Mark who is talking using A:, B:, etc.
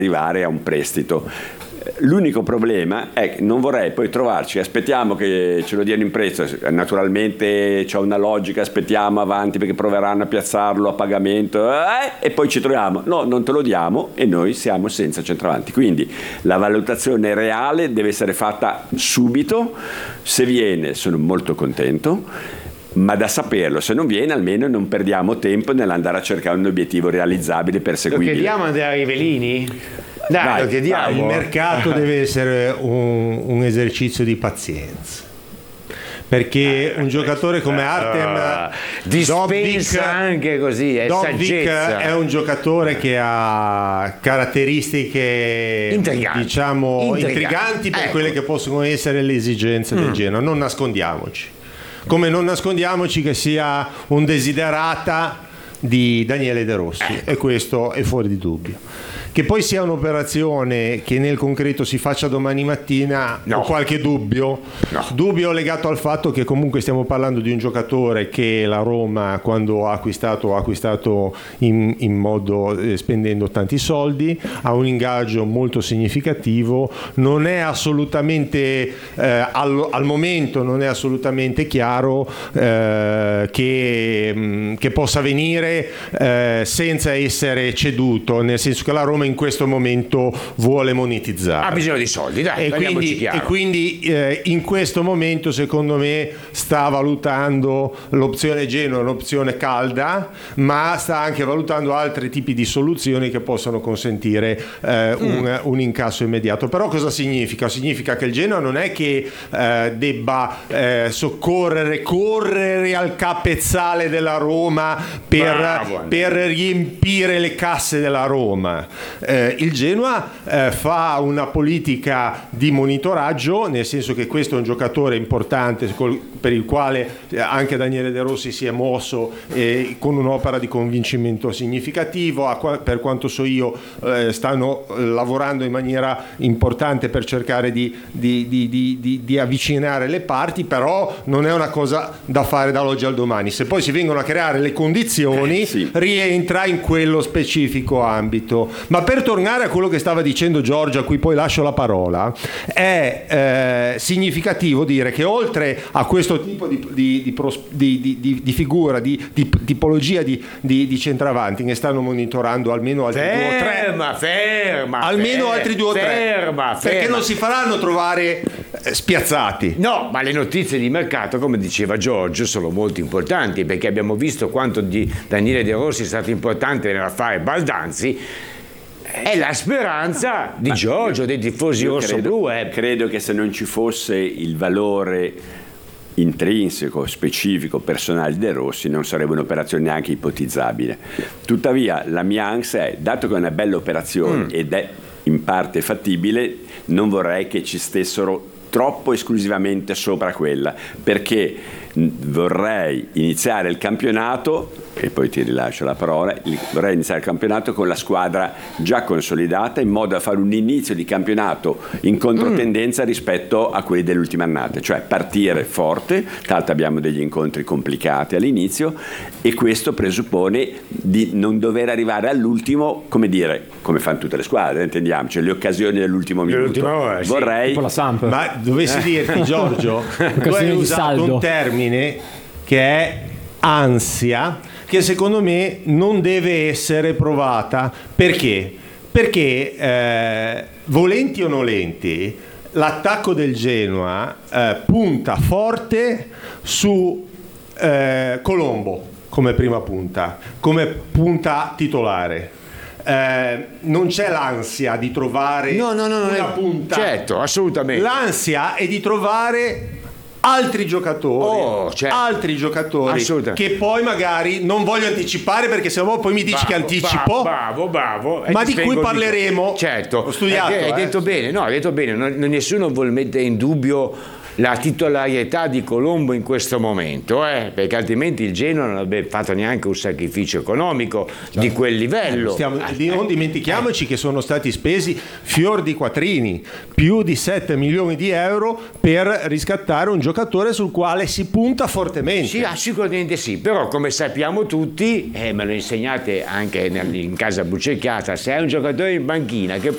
A: arrivare a un prestito. L'unico problema è che non vorrei poi trovarci, aspettiamo che ce lo diano in prezzo, naturalmente c'è una logica, aspettiamo avanti perché proveranno a piazzarlo a pagamento, e poi ci troviamo, no, non te lo diamo e noi siamo senza centravanti. Quindi la valutazione reale deve essere fatta subito. Se viene sono molto contento, ma da saperlo, se non viene almeno non perdiamo tempo nell'andare a cercare un obiettivo realizzabile, perseguibile.
B: Lo chiediamo a Andrea Rivellini? Dai, lo chiediamo.
C: Il mercato deve essere un esercizio di pazienza, perché un giocatore come Artem
B: dispensa anche così, è saggezza.
C: È un giocatore che ha caratteristiche intriganti per quelle che possono essere le esigenze del Genoa. Non nascondiamoci, come non nascondiamoci che sia un desiderata di Daniele De Rossi, e questo è fuori di dubbio. Che poi sia un'operazione che nel concreto si faccia domani mattina, ho qualche dubbio legato al fatto che comunque stiamo parlando di un giocatore che la Roma, quando ha acquistato in modo spendendo tanti soldi, ha un ingaggio molto significativo. Non è assolutamente al momento non è assolutamente chiaro che possa venire senza essere ceduto, nel senso che la Roma in questo momento vuole monetizzare,
B: ha bisogno di soldi, dai,
C: e quindi in questo momento secondo me sta valutando l'opzione Genoa, l'opzione calda, ma sta anche valutando altri tipi di soluzioni che possono consentire un incasso immediato. Però cosa significa? Significa che il Genoa non è che debba correre al capezzale della Roma per riempire le casse della Roma. Il Genoa fa una politica di monitoraggio, nel senso che questo è un giocatore importante per il quale anche Daniele De Rossi si è mosso con un'opera di convincimento significativo. Per quanto so io stanno lavorando in maniera importante per cercare di avvicinare le parti, però non è una cosa da fare dall'oggi al domani. Se poi si vengono a creare le condizioni, rientra in quello specifico ambito. Ma per tornare a quello che stava dicendo Giorgio, a cui poi lascio la parola, è significativo dire che oltre a questo tipo di figura, di tipologia di centravanti, ne stanno monitorando almeno altri altri due o tre, perché non si faranno trovare spiazzati.
B: No, ma le notizie di mercato, come diceva Giorgio, sono molto importanti, perché abbiamo visto quanto di Daniele De Rossi è stato importante nell'affare Baldanzi. È la speranza di Giorgio, dei tifosi rossoblu.
A: Credo che se non ci fosse il valore intrinseco, specifico, personale di De Rossi, non sarebbe un'operazione neanche ipotizzabile. Tuttavia la mia ansia è, dato che è una bella operazione ed è in parte fattibile, non vorrei che ci stessero troppo esclusivamente sopra quella, perché vorrei iniziare il campionato, e poi ti rilascio la parola, vorrei iniziare il campionato con la squadra già consolidata, in modo da fare un inizio di campionato in controtendenza rispetto a quelli dell'ultima annata, cioè partire forte. Tra l'altro abbiamo degli incontri complicati all'inizio, e questo presuppone di non dover arrivare all'ultimo, come fanno tutte le squadre, intendiamoci, le occasioni dell'ultimo minuto. Vorrei
D: tipo la Samp.
C: Ma dovessi dirti, Giorgio, tu hai usato un termine che è ansia, che secondo me non deve essere provata. Perché? Perché volenti o nolenti l'attacco del Genoa punta forte su Colombo come prima punta, come punta titolare. Non c'è l'ansia di trovare una punta,
B: certo, assolutamente.
C: L'ansia è di trovare altri giocatori, che poi magari non voglio anticipare, perché sennò poi mi dici che anticipo.
B: Bravo.
C: Ma di cui parleremo.
B: Certo,
C: ho studiato.
B: Hai detto bene. Nessuno vuol mettere in dubbio la titolarietà di Colombo in questo momento, perché altrimenti il Genoa non avrebbe fatto neanche un sacrificio economico di quel livello.
C: Non dimentichiamoci che sono stati spesi fior di quattrini, più di 7 milioni di euro per riscattare un giocatore sul quale si punta fortemente.
B: Sì, sicuramente sì, però come sappiamo tutti, me lo insegnate anche in casa Bucecchiata, se hai un giocatore in banchina che